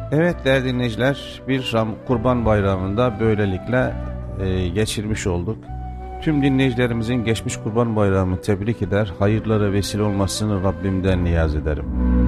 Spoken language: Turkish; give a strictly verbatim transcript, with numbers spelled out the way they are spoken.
Evet değerli dinleyiciler, bir Ram Kurban Bayramı'nda böylelikle e, geçirmiş olduk. Tüm dinleyicilerimizin geçmiş Kurban Bayramı'nı tebrik eder, hayırlara vesile olmasını Rabbimden niyaz ederim.